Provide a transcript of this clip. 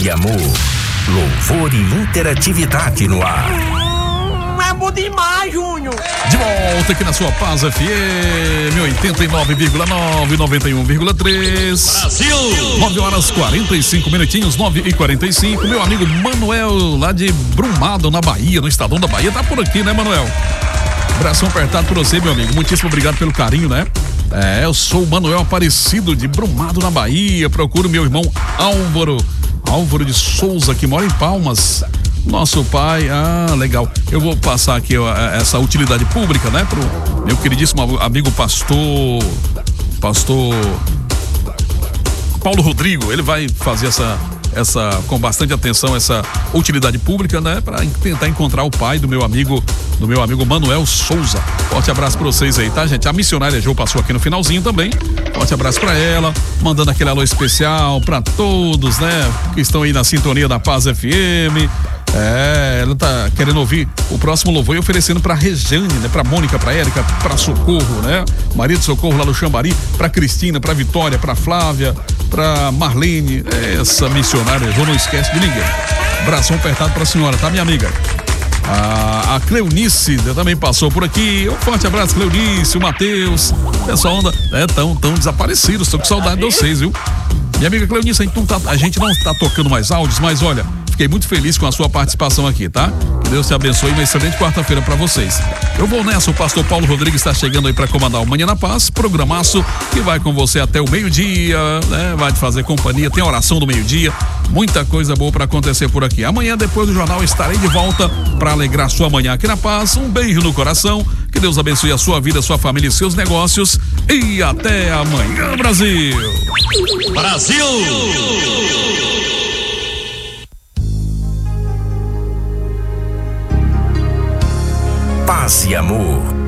e amor, louvor e interatividade no ar. É bom demais, Júnior. De volta aqui na sua Paz FM 89,9, 91,3. Brasil! 9h45, 9h45. Meu amigo Manuel, lá de Brumado, na Bahia, no Estadão da Bahia, tá por aqui, né, Manuel? Abração apertado por você, meu amigo. Muitíssimo obrigado pelo carinho, né? Eu sou o Manuel Aparecido de Brumado, na Bahia. Procuro meu irmão Álvaro de Souza, que mora em Palmas. Nosso pai, legal. Eu vou passar aqui essa utilidade pública, né, pro meu queridíssimo amigo pastor Paulo Rodrigo. Ele vai fazer essa com bastante atenção, essa utilidade pública, né, para tentar encontrar o pai do meu amigo Manuel Souza. Forte abraço pra vocês aí, tá, gente? A missionária Jo passou aqui no finalzinho também. Forte abraço pra ela, mandando aquele alô especial pra todos, né, que estão aí na sintonia da Paz FM. Ela tá querendo ouvir o próximo louvor e oferecendo pra Rejane, né? Pra Mônica, pra Érica, pra Socorro, né? Maria de Socorro lá no Xambari, pra Cristina, pra Vitória, pra Flávia, pra Marlene. Essa missionária, eu não esquece de ninguém. Abração apertado pra senhora, tá, minha amiga? A Cleonice também passou por aqui. Um forte abraço, Cleonice, o Matheus. O pessoal anda, tão desaparecidos. Tô com saudade de vocês, viu? Minha amiga Cleonice, a gente não tá tocando mais áudios, mas olha, fiquei muito feliz com a sua participação aqui, tá? Que Deus te abençoe, uma excelente quarta-feira pra vocês. Eu vou nessa, o pastor Paulo Rodrigues está chegando aí pra comandar o Manhã na Paz, programaço que vai com você até o meio-dia, né? Vai te fazer companhia, tem oração do meio-dia, muita coisa boa pra acontecer por aqui. Amanhã, depois do jornal, estarei de volta pra alegrar sua manhã aqui na Paz. Um beijo no coração, que Deus abençoe a sua vida, sua família e seus negócios. E até amanhã, Brasil! Brasil! Paz e amor,